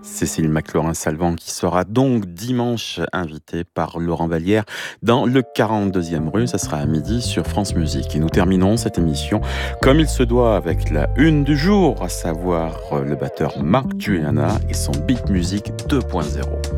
Cécile McLaurin-Salvant qui sera donc dimanche invitée par Laurent Vallière dans le 42e rue. Ça sera à midi sur France Musique. Et nous terminons cette émission comme il se doit avec la une du jour, à savoir le batteur Mark Juliana et son Beat Music 2.0.